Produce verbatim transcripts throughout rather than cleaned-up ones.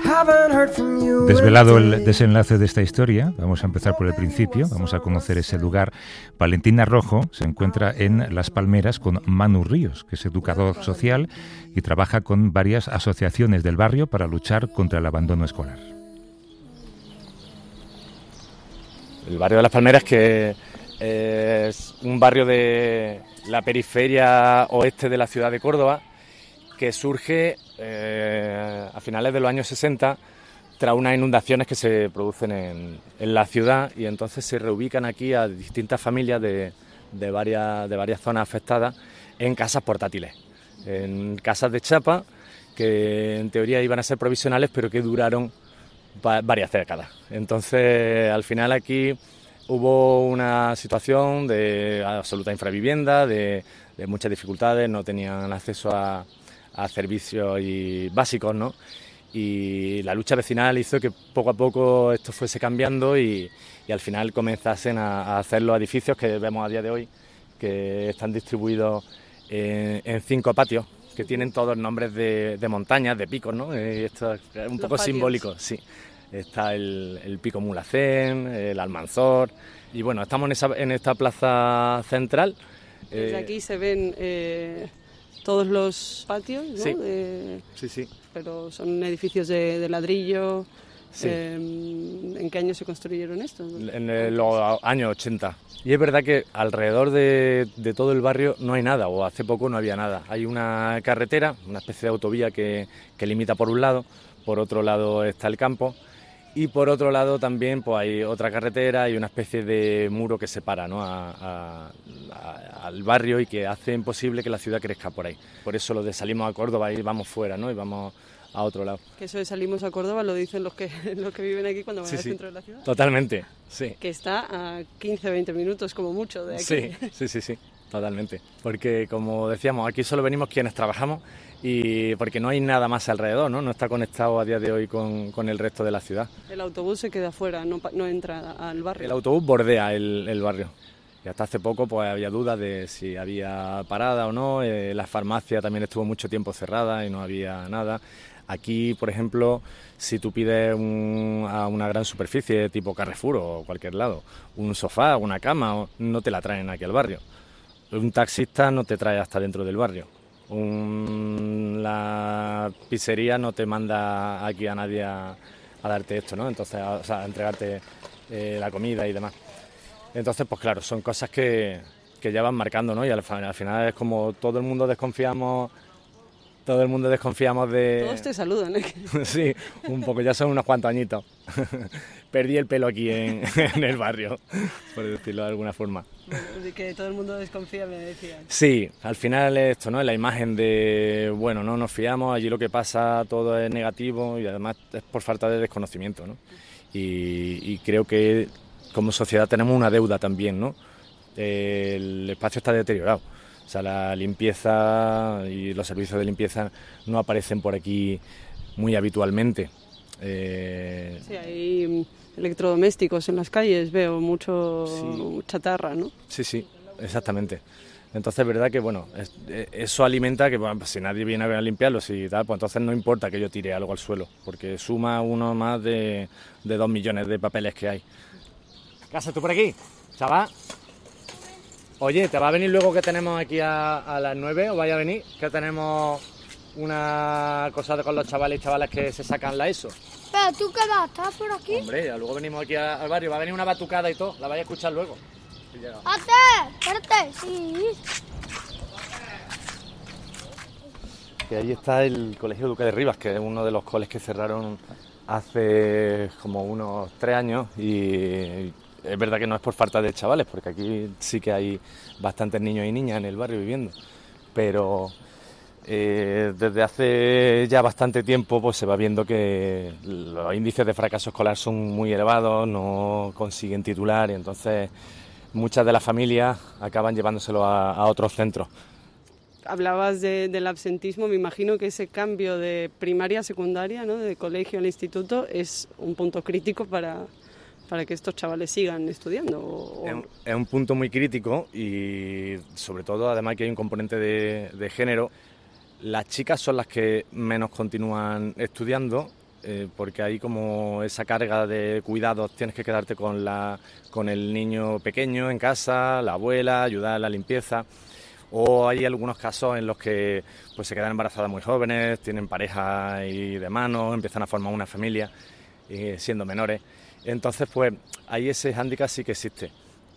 Desvelado el desenlace de esta historia, vamos a empezar por el principio, vamos a conocer ese lugar. Valentina Rojo se encuentra en Las Palmeras con Manu Ríos, que es educador social y trabaja con varias asociaciones del barrio para luchar contra el abandono escolar. El barrio de Las Palmeras, que es un barrio de la periferia oeste de la ciudad de Córdoba, que surge eh, a finales de los años sesenta tras unas inundaciones que se producen en, en la ciudad, y entonces se reubican aquí a distintas familias de, de, varias, de varias zonas afectadas en casas portátiles, en casas de chapa que en teoría iban a ser provisionales pero que duraron va, varias décadas. Entonces al final aquí hubo una situación de absoluta infravivienda, de, de muchas dificultades, no tenían acceso a, a servicios y básicos, ¿no? Y la lucha vecinal hizo que poco a poco esto fuese cambiando y, y al final comenzasen a, a hacer los edificios que vemos a día de hoy, que están distribuidos en, en cinco patios, que tienen todos nombres de, de montañas, de picos, ¿no? Y esto es un poco simbólico, sí. Está el, el pico Mulhacén, el Almanzor, y bueno, estamos en, esa, en esta plaza central. Desde eh, aquí se ven eh, todos los patios, ¿no? Sí, de... sí, sí. Pero son edificios de, de ladrillo. Sí. Eh, ¿En qué año se construyeron estos? En el, los años ochenta. Y es verdad que alrededor de, de todo el barrio no hay nada, o hace poco no había nada. Hay una carretera, una especie de autovía que, que limita por un lado, por otro lado está el campo, y por otro lado también pues hay otra carretera y una especie de muro que separa, ¿no? a, a, a, al barrio y que hace imposible que la ciudad crezca por ahí. Por eso lo de salimos a Córdoba y vamos fuera, ¿no? Y vamos a otro lado. Que eso de salimos a Córdoba lo dicen los que los que viven aquí cuando van sí, al sí. centro de la ciudad. Totalmente, sí. Que está a quince a veinte minutos como mucho de aquí. Sí, sí, sí, sí, totalmente. Porque como decíamos, aquí solo venimos quienes trabajamos y porque no hay nada más alrededor, ¿no? No está conectado a día de hoy con, con el resto de la ciudad. El autobús se queda fuera, no, no entra al barrio. El autobús bordea el, el barrio. Y hasta hace poco pues había dudas de si había parada o no. Eh, la farmacia también estuvo mucho tiempo cerrada y no había nada. Aquí, por ejemplo, si tú pides un, a una gran superficie tipo Carrefour o cualquier lado, un sofá, una cama, no te la traen aquí al barrio. Un taxista no te trae hasta dentro del barrio. Un, la pizzería no te manda aquí a nadie a, a darte esto, ¿no? Entonces, a, o sea, a entregarte eh, la comida y demás. Entonces, pues claro, son cosas que, que ya van marcando, ¿no? Y al, al final es como todo el mundo desconfiamos... Todo el mundo desconfiamos de... Todos te saludan, ¿eh? Sí, un poco, ya son unos cuantos añitos. Perdí el pelo aquí en, en el barrio, por decirlo de alguna forma. Bueno, de que todo el mundo desconfía, me decían. Sí, al final esto, ¿no? Es la imagen de, bueno, no nos fiamos, allí lo que pasa todo es negativo y además es por falta de desconocimiento, ¿no? Y, y creo que como sociedad tenemos una deuda también, ¿no? El espacio está deteriorado. O sea, la limpieza y los servicios de limpieza no aparecen por aquí muy habitualmente. Eh... Sí, hay electrodomésticos en las calles, veo mucho sí. chatarra, ¿no? Sí, sí, exactamente. Entonces es verdad que bueno, es, eso alimenta que bueno, pues, si nadie viene a limpiarlos y tal, pues entonces no importa que yo tire algo al suelo, porque suma uno más de, de dos millones de papeles que hay. ¿Qué haces tú por aquí, chaval? Oye, ¿te va a venir luego que tenemos aquí a, a las nueve o vaya a venir? Que tenemos una cosa con los chavales y chavalas que se sacan la ESO. Pero tú qué vas, ¿estás por aquí? Hombre, luego venimos aquí a, al barrio, va a venir una batucada y todo, la vais a escuchar luego. ¡Ate! ¡Espérate! Sí. Que ahí está el Colegio Duque de Rivas, que es uno de los coles que cerraron hace como unos tres años y... Es verdad que no es por falta de chavales, porque aquí sí que hay bastantes niños y niñas en el barrio viviendo, pero eh, desde hace ya bastante tiempo pues se va viendo que los índices de fracaso escolar son muy elevados, no consiguen titular y entonces muchas de las familias acaban llevándoselo a, a otros centros. Hablabas de, del absentismo, me imagino que ese cambio de primaria a secundaria, ¿no? De colegio al instituto, es un punto crítico para... para que estos chavales sigan estudiando. O... Es, un, es un punto muy crítico y sobre todo además que hay un componente de, de género. Las chicas son las que menos continúan estudiando eh, porque hay como esa carga de cuidados, tienes que quedarte con, la, con el niño pequeño en casa, la abuela, ayudar a la limpieza. O hay algunos casos en los que pues se quedan embarazadas muy jóvenes, tienen pareja y de mano, empiezan a formar una familia eh, siendo menores. Entonces, pues ahí ese hándicap sí que existe.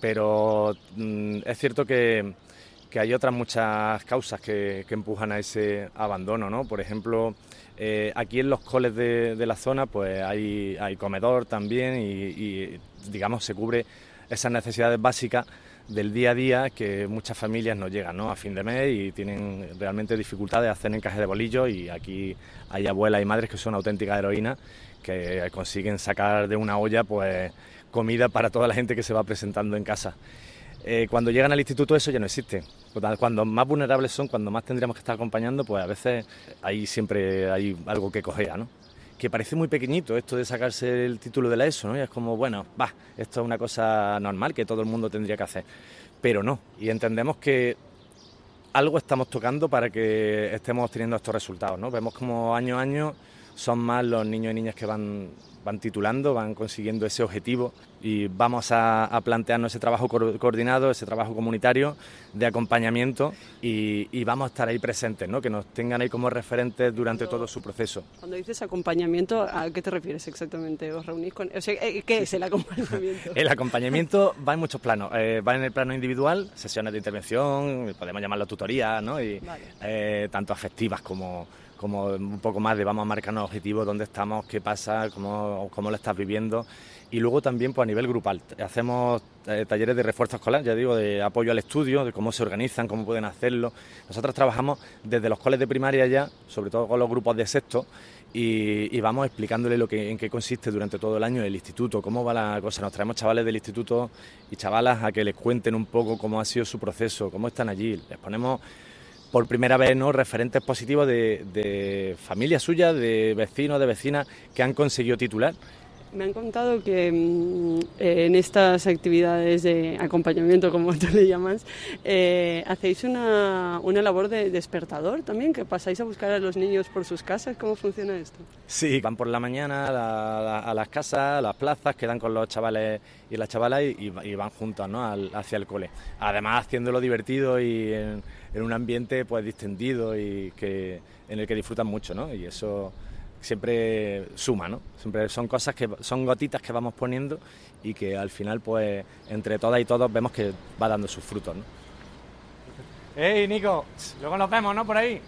Pero mmm, es cierto que, que hay otras muchas causas que, que empujan a ese abandono, ¿no? Por ejemplo, eh, aquí en los coles de, de la zona pues hay, hay comedor también y, y, digamos, se cubre esas necesidades básicas del día a día que muchas familias no llegan, ¿no?, a fin de mes y tienen realmente dificultades de hacer encaje de bolillos, y aquí hay abuelas y madres que son auténticas heroínas que consiguen sacar de una olla pues comida para toda la gente que se va presentando en casa. Eh, cuando llegan al instituto eso ya no existe. Cuando más vulnerables son, cuando más tendríamos que estar acompañando, pues a veces ahí siempre hay algo que cojea, ¿no? Que parece muy pequeñito esto de sacarse el título de la ESO, ¿no? Y es como, bueno, va, esto es una cosa normal que todo el mundo tendría que hacer, pero no, y entendemos que algo estamos tocando para que estemos obteniendo estos resultados, ¿no? Vemos como año a año son más los niños y niñas que van, van titulando, van consiguiendo ese objetivo, y vamos a, a plantearnos ese trabajo co- coordinado, ese trabajo comunitario de acompañamiento, y, y vamos a estar ahí presentes, ¿no? Que nos tengan ahí como referentes durante todo su proceso. Cuando dices acompañamiento, ¿a qué te refieres exactamente? ¿Os reunís con...? O sea, ¿qué es el acompañamiento? El acompañamiento va en muchos planos. Eh, va en el plano individual, sesiones de intervención, podemos llamarlo tutoría, ¿no? Y vale. eh, tanto afectivas como... como un poco más de vamos a marcarnos objetivos, dónde estamos, qué pasa, cómo, cómo lo estás viviendo. Y luego también pues a nivel grupal. Hacemos eh, talleres de refuerzo escolar, ya digo, de apoyo al estudio, de cómo se organizan, cómo pueden hacerlo. Nosotros trabajamos desde los coles de primaria ya, sobre todo con los grupos de sexto, y, y vamos explicándole lo que, en qué consiste durante todo el año el instituto, cómo va la cosa. Nos traemos chavales del instituto y chavalas a que les cuenten un poco cómo ha sido su proceso, cómo están allí. Les ponemos por primera vez, ¿no?, referentes positivos de, de familias suyas, de vecinos, de vecinas que han conseguido titular. Me han contado que mmm, en estas actividades de acompañamiento, como tú le llamas, eh, hacéis una, una labor de despertador también, que pasáis a buscar a los niños por sus casas. ¿Cómo funciona esto? Sí, van por la mañana a, la, a las casas, a las plazas, quedan con los chavales y las chavalas y, y van juntos, ¿no?, al, hacia el cole. Además, haciéndolo divertido y en, en un ambiente pues distendido y que en el que disfrutan mucho, ¿no? Y eso siempre suma, ¿no? Siempre son cosas que son gotitas que vamos poniendo y que al final, pues, entre todas y todos vemos que va dando sus frutos, ¿no? ¡Ey, Nico! Luego nos vemos, ¿no? Por ahí.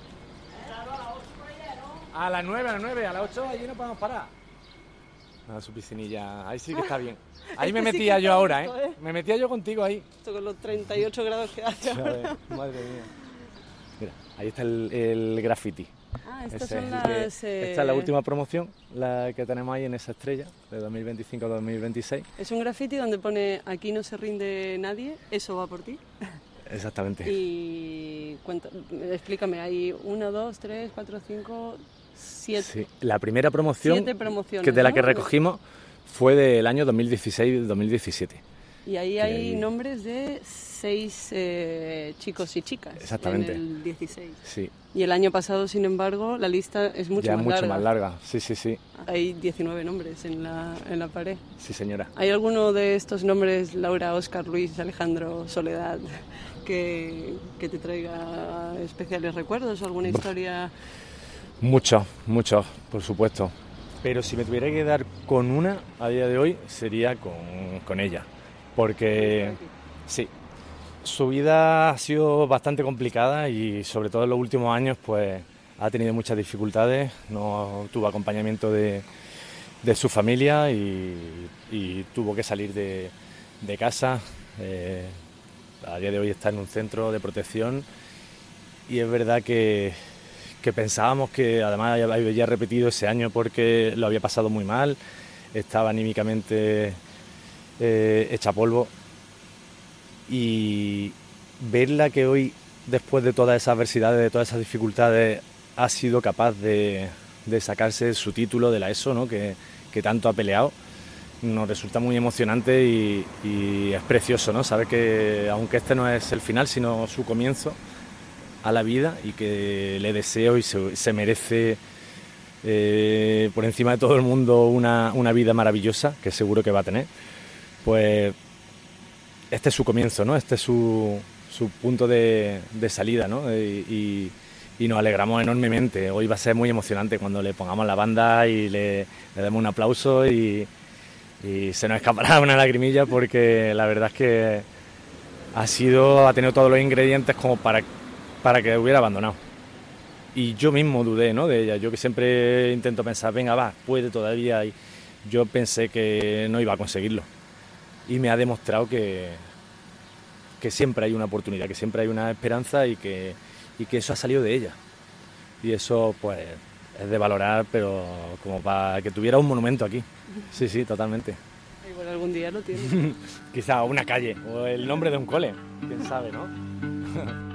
A las nueve, a las nueve, a las ocho allí no podemos parar. A su piscinilla, ahí sí que está bien. Ahí me metía yo ahora, ¿eh? Me metía yo contigo ahí. Esto con los treinta y ocho grados que hace ahora. Madre mía. Mira, ahí está el, el graffiti. Ah, estas Ese, son las... que, eh... Esta es la última promoción, la que tenemos ahí en esa estrella, de dos mil veinticinco a dos mil veintiséis. Es un graffiti donde pone aquí no se rinde nadie, eso va por ti. Exactamente. Y cuenta, explícame, hay uno, dos, tres, cuatro, cinco, siete... Sí, la primera promoción siete promociones, que de la ¿no? que recogimos fue del año dos mil dieciséis dos mil diecisiete. Y ahí hay ahí... nombres de seis eh, chicos y chicas. Exactamente. En el dieciséis. Sí. Y el año pasado, sin embargo, la lista es mucho ya más mucho larga. más larga, sí, sí, sí. Hay diecinueve nombres en la, en la pared. Sí, señora. ¿Hay alguno de estos nombres, Laura, Óscar, Luis, Alejandro, Soledad, que, que te traiga especiales recuerdos o alguna historia? Muchos, muchos, por supuesto. Pero si me tuviera que quedar con una a día de hoy, sería con, con ella. Porque, sí, su vida ha sido bastante complicada y sobre todo en los últimos años pues ha tenido muchas dificultades, no tuvo acompañamiento de, de su familia y, y tuvo que salir de, de casa. Eh, a día de hoy está en un centro de protección y es verdad que, que pensábamos que además había repetido ese año porque lo había pasado muy mal, estaba anímicamente eh, hecha polvo. Y verla que hoy, después de todas esas adversidades, de todas esas dificultades, ha sido capaz de, de sacarse su título de la ESO, ¿no?, que, que tanto ha peleado, nos resulta muy emocionante y, y es precioso, ¿no?, saber que aunque este no es el final, sino su comienzo a la vida y que le deseo y se, se merece eh, por encima de todo el mundo una, una vida maravillosa, que seguro que va a tener, pues este es su comienzo, ¿no? Este es su, su punto de, de salida, ¿no? Y, y, y nos alegramos enormemente. Hoy va a ser muy emocionante cuando le pongamos la banda y le, le demos un aplauso y, y se nos escapará una lagrimilla, porque la verdad es que ha sido, ha tenido todos los ingredientes como para, para que hubiera abandonado. Y yo mismo dudé, ¿no?, de ella. Yo que siempre intento pensar, venga, va, puede todavía. Y yo pensé que no iba a conseguirlo. Y me ha demostrado que, que siempre hay una oportunidad, que siempre hay una esperanza y que, y que eso ha salido de ella. Y eso, pues, es de valorar, pero como para que tuviera un monumento aquí. Sí, sí, totalmente. Igual algún día lo tiene. Quizá una calle o el nombre de un cole, quién sabe, ¿no?